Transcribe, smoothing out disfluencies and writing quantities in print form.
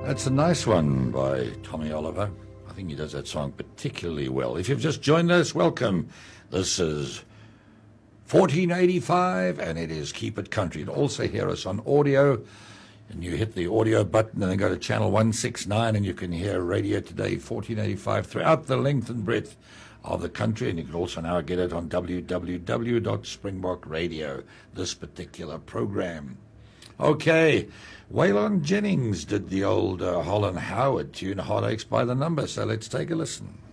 That's a nice one by Tommy Oliver. I think he does that song particularly well. If you've just joined us, welcome. This is 1485, and it is Keep It Country. You can also hear us on audio, and you hit the audio button and then go to channel 169, and you can hear Radio Today 1485 throughout the length and breadth of the country, and you can also now get it on www.springbok Radio, this particular program. Okay, Waylon Jennings did the old Holland Howard tune, Heartaches by the Number, so let's take a listen.